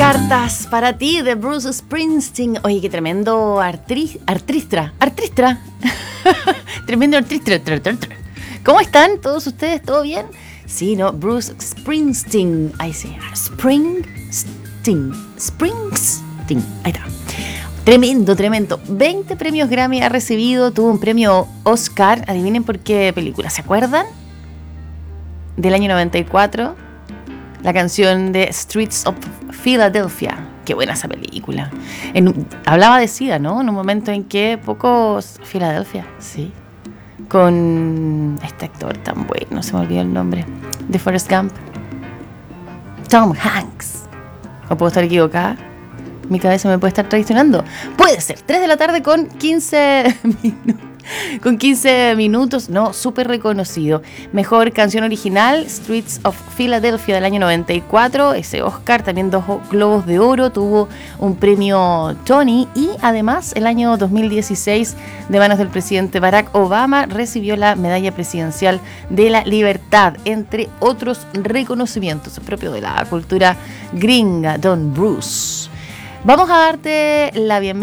Cartas para ti de Bruce Springsteen. Oye, qué tremendo artistra. Tremendo artistra. ¿Cómo están todos ustedes? ¿Todo bien? Sí, ¿no? Bruce Springsteen. Ahí sí. Springsteen. Ahí está. Tremendo. 20 premios Grammy ha recibido. Tuvo un premio Oscar. Adivinen por qué película. ¿Se acuerdan? Del año 94. La canción de Streets of Philadelphia. Qué buena esa película. Hablaba de SIDA, ¿no? En un momento en que pocos... Filadelfia, sí. Con este actor tan bueno, se me olvidó el nombre. De Forrest Gump. Tom Hanks. ¿O puedo estar equivocada? Mi cabeza me puede estar traicionando. Puede ser. 3 de la tarde con 15 minutos. Con 15 minutos, no, súper reconocido. Mejor canción original, Streets of Philadelphia del año 94. Ese Oscar, también 2 Globos de Oro. Tuvo un premio Tony. Y además, el año 2016, de manos del presidente Barack Obama, recibió la Medalla Presidencial de la Libertad, entre otros reconocimientos propios de la cultura gringa. Don Bruce. Vamos a darte la bienvenida.